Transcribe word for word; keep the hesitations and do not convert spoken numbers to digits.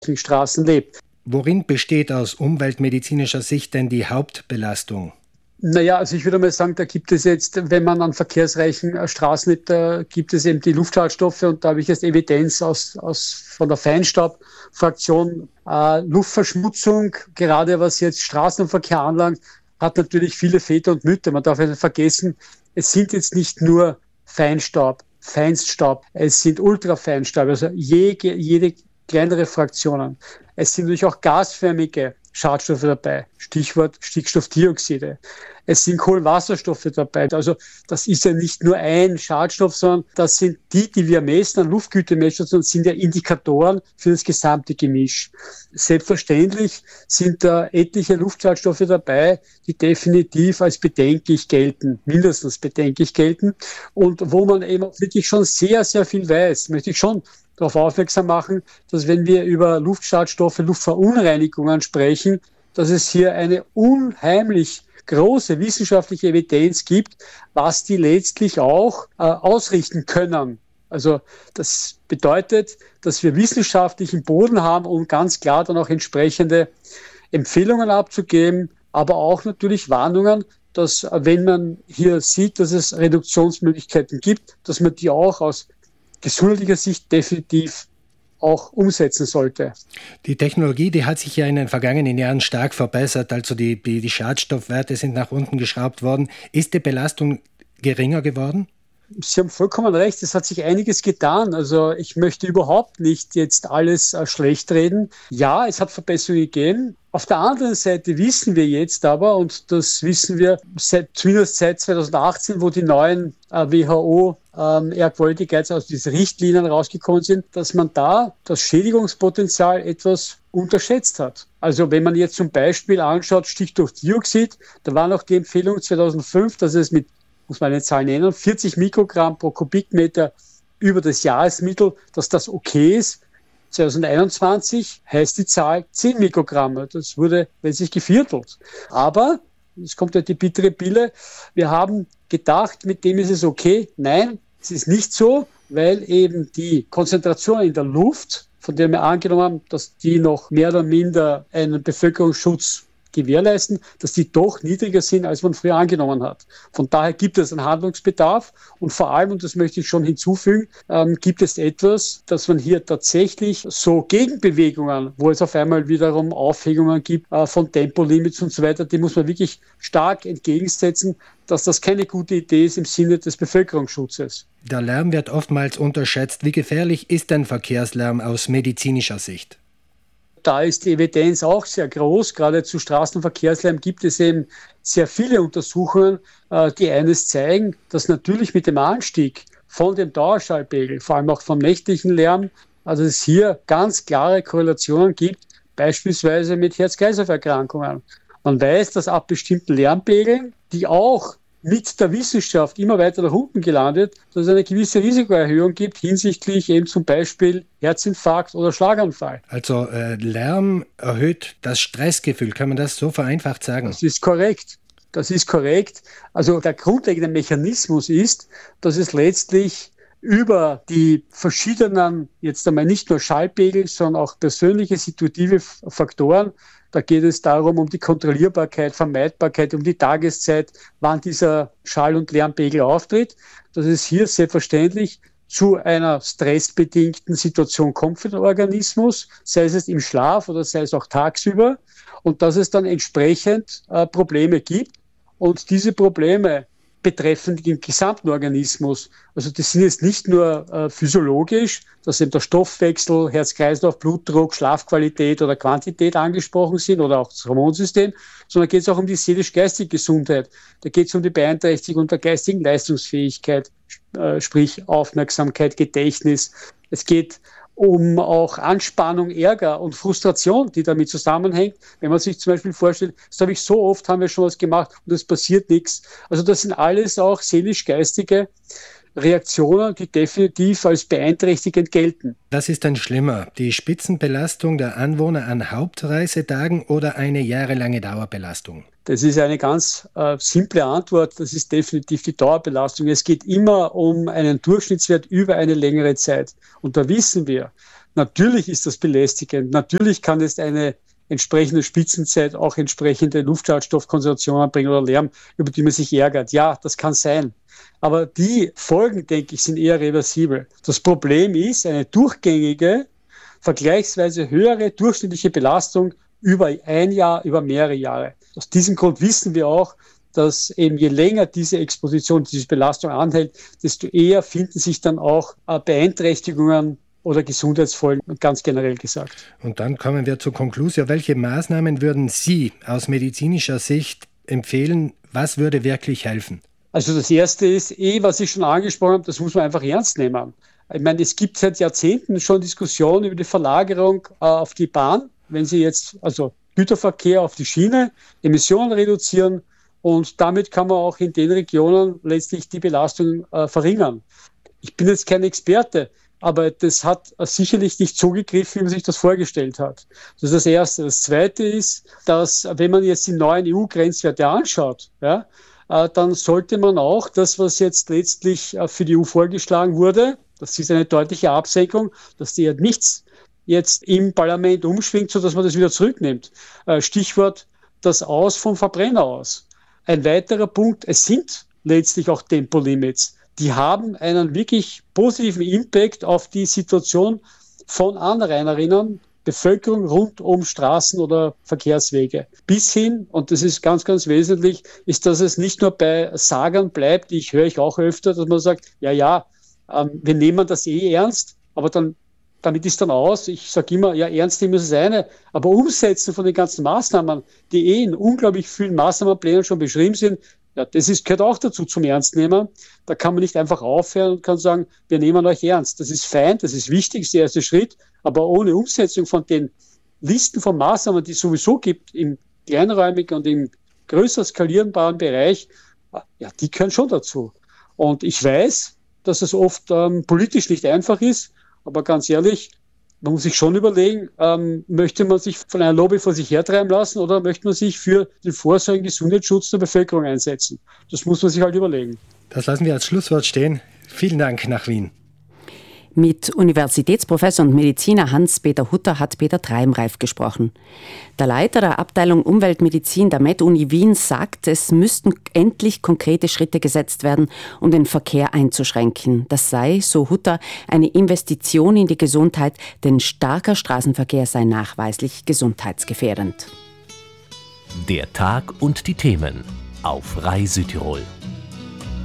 Straßen lebt. Worin besteht aus umweltmedizinischer Sicht denn die Hauptbelastung? Naja, also ich würde mal sagen, da gibt es jetzt, wenn man an verkehrsreichen Straßen lebt, da gibt es eben die Luftschadstoffe und da habe ich jetzt Evidenz aus, aus von der Feinstaubfraktion. Äh, Luftverschmutzung, gerade was jetzt Straßenverkehr anlangt, hat natürlich viele Väter und Mütter. Man darf nicht vergessen, es sind jetzt nicht nur Feinstaub, Feinstaub, es sind Ultrafeinstaub, also je, jede kleinere Fraktionen. Es sind natürlich auch gasförmige Schadstoffe dabei, Stichwort Stickstoffdioxide. Es sind Kohlenwasserstoffe dabei. Also das ist ja nicht nur ein Schadstoff, sondern das sind die, die wir messen an Luftgütemessstationen, sind ja Indikatoren für das gesamte Gemisch. Selbstverständlich sind da etliche Luftschadstoffe dabei, die definitiv als bedenklich gelten, mindestens bedenklich gelten. Und wo man eben wirklich schon sehr, sehr viel weiß, möchte ich schon darauf aufmerksam machen, dass wenn wir über Luftschadstoffe, Luftverunreinigungen sprechen, dass es hier eine unheimlich große wissenschaftliche Evidenz gibt, was die letztlich auch äh, ausrichten können. Also das bedeutet, dass wir wissenschaftlichen Boden haben, um ganz klar dann auch entsprechende Empfehlungen abzugeben, aber auch natürlich Warnungen, dass wenn man hier sieht, dass es Reduktionsmöglichkeiten gibt, dass man die auch aus gesundheitlicher Sicht definitiv auch umsetzen sollte. Die Technologie, die hat sich ja in den vergangenen Jahren stark verbessert, also die, die, die Schadstoffwerte sind nach unten geschraubt worden. Ist die Belastung geringer geworden? Sie haben vollkommen recht, es hat sich einiges getan. Also ich möchte überhaupt nicht jetzt alles äh, schlecht reden. Ja, es hat Verbesserungen gegeben. Auf der anderen Seite wissen wir jetzt aber, und das wissen wir seit, zumindest seit zweitausendachtzehn, wo die neuen äh, W H O ähm, Air Quality Guides, also diese Richtlinien rausgekommen sind, dass man da das Schädigungspotenzial etwas unterschätzt hat. Also wenn man jetzt zum Beispiel anschaut, Stickstoffdioxid, da war noch die Empfehlung zweitausendfünf, dass es mit, muss man eine Zahl nennen, vierzig Mikrogramm pro Kubikmeter über das Jahresmittel, dass das okay ist. zweitausendeinundzwanzig heißt die Zahl zehn Mikrogramm. Das wurde letztlich geviertelt. Aber, jetzt kommt ja die bittere Pille, wir haben gedacht, mit dem ist es okay. Nein, es ist nicht so, weil eben die Konzentration in der Luft, von der wir angenommen haben, dass die noch mehr oder minder einen Bevölkerungsschutz gewährleisten, dass die doch niedriger sind, als man früher angenommen hat. Von daher gibt es einen Handlungsbedarf und vor allem, und das möchte ich schon hinzufügen, ähm, gibt es etwas, dass man hier tatsächlich so Gegenbewegungen, wo es auf einmal wiederum Aufhebungen gibt äh, von Tempolimits und so weiter, die muss man wirklich stark entgegensetzen, dass das keine gute Idee ist im Sinne des Bevölkerungsschutzes. Der Lärm wird oftmals unterschätzt. Wie gefährlich ist denn Verkehrslärm aus medizinischer Sicht? Da ist die Evidenz auch sehr groß. Gerade zu Straßenverkehrslärm gibt es eben sehr viele Untersuchungen, die eines zeigen, dass natürlich mit dem Anstieg von dem Dauerschallpegel, vor allem auch vom nächtlichen Lärm, also es hier ganz klare Korrelationen gibt, beispielsweise mit Herz-Kreislauf-Erkrankungen. Man weiß, dass ab bestimmten Lärmpegeln, die auch mit der Wissenschaft immer weiter nach unten gelandet, dass es eine gewisse Risikoerhöhung gibt hinsichtlich eben zum Beispiel Herzinfarkt oder Schlaganfall. Also äh, Lärm erhöht das Stressgefühl, kann man das so vereinfacht sagen? Das ist korrekt. Das ist korrekt. Also der grundlegende Mechanismus ist, dass es letztlich über die verschiedenen, jetzt einmal nicht nur Schallpegel, sondern auch persönliche situative Faktoren. Da geht es darum, um die Kontrollierbarkeit, Vermeidbarkeit, um die Tageszeit, wann dieser Schall- und Lärmpegel auftritt, dass es hier selbstverständlich zu einer stressbedingten Situation kommt für den Organismus, sei es im Schlaf oder sei es auch tagsüber, und dass es dann entsprechend äh, Probleme gibt. Und diese Probleme betreffen den gesamten Organismus. Also das sind jetzt nicht nur äh, physiologisch, dass eben der Stoffwechsel, Herz-Kreislauf, Blutdruck, Schlafqualität oder Quantität angesprochen sind oder auch das Hormonsystem, sondern geht es auch um die seelisch-geistige Gesundheit. Da geht es um die Beeinträchtigung der geistigen Leistungsfähigkeit, äh, sprich Aufmerksamkeit, Gedächtnis. Es geht um auch Anspannung, Ärger und Frustration, die damit zusammenhängt. Wenn man sich zum Beispiel vorstellt, das habe ich so oft, haben wir schon was gemacht und es passiert nichts. Also das sind alles auch seelisch-geistige Reaktionen, die definitiv als beeinträchtigend gelten. Das ist dann schlimmer, die Spitzenbelastung der Anwohner an Hauptreisetagen oder eine jahrelange Dauerbelastung? Das ist eine ganz äh, simple Antwort. Das ist definitiv die Dauerbelastung. Es geht immer um einen Durchschnittswert über eine längere Zeit. Und da wissen wir, Natürlich ist das belästigend. Natürlich kann es eine entsprechende Spitzenzeit auch entsprechende Luftschadstoffkonzentrationen bringen oder Lärm, über die man sich ärgert. Ja, das kann sein. Aber die Folgen, denke ich, sind eher reversibel. Das Problem ist eine durchgängige, vergleichsweise höhere durchschnittliche Belastung über ein Jahr, über mehrere Jahre. Aus diesem Grund wissen wir auch, dass eben je länger diese Exposition, diese Belastung anhält, desto eher finden sich dann auch Beeinträchtigungen oder Gesundheitsfolgen, ganz generell gesagt. Und dann kommen wir zur Konklusion. Welche Maßnahmen würden Sie aus medizinischer Sicht empfehlen? Was würde wirklich helfen? Also das Erste ist, eh, was ich schon angesprochen habe, das muss man einfach ernst nehmen. Ich meine, es gibt seit Jahrzehnten schon Diskussionen über die Verlagerung äh, auf die Bahn, wenn Sie jetzt, also Güterverkehr auf die Schiene, Emissionen reduzieren und damit kann man auch in den Regionen letztlich die Belastung äh, verringern. Ich bin jetzt kein Experte, aber das hat sicherlich nicht so gegriffen, wie man sich das vorgestellt hat. Das ist das Erste. Das Zweite ist, dass wenn man jetzt die neuen E U-Grenzwerte anschaut, ja, äh, dann sollte man auch das, was jetzt letztlich äh, für die E U vorgeschlagen wurde, das ist eine deutliche Absenkung, dass die ja nichts jetzt im Parlament umschwingt, sodass man das wieder zurücknimmt. Äh, Stichwort das Aus vom Verbrenner aus. Ein weiterer Punkt, es sind letztlich auch Tempolimits. Die haben einen wirklich positiven Impact auf die Situation von Anrainerinnen, Bevölkerung rund um Straßen oder Verkehrswege. Bis hin, und das ist ganz, ganz wesentlich, ist, dass es nicht nur bei Sagern bleibt, ich höre ich auch öfter, dass man sagt, ja, ja, ähm, wir nehmen das eh ernst, aber dann damit ist dann aus. Ich sage immer, ja, ernst nehmen ist das eine, aber umsetzen von den ganzen Maßnahmen, die eh in unglaublich vielen Maßnahmenplänen schon beschrieben sind, ja, das ist, gehört auch dazu zum Ernstnehmen. Da kann man nicht einfach aufhören und kann sagen, wir nehmen euch ernst. Das ist fein, das ist wichtig, das ist der erste Schritt, aber ohne Umsetzung von den Listen von Maßnahmen, die es sowieso gibt, im kleinräumigen und im größer skalierbaren Bereich, ja, die gehören schon dazu. Und ich weiß, dass es oft ähm, politisch nicht einfach ist, aber ganz ehrlich, man muss sich schon überlegen, ähm, möchte man sich von einer Lobby vor sich hertreiben lassen oder möchte man sich für den vorsorgenden Gesundheitsschutz der Bevölkerung einsetzen? Das muss man sich halt überlegen. Das lassen wir als Schlusswort stehen. Vielen Dank nach Wien. Mit Universitätsprofessor und Mediziner Hans-Peter Hutter hat Peter Treimreif gesprochen. Der Leiter der Abteilung Umweltmedizin der Med-Uni Wien sagt, es müssten endlich konkrete Schritte gesetzt werden, um den Verkehr einzuschränken. Das sei, so Hutter, eine Investition in die Gesundheit, denn starker Straßenverkehr sei nachweislich gesundheitsgefährdend. Der Tag und die Themen auf R A I Südtirol.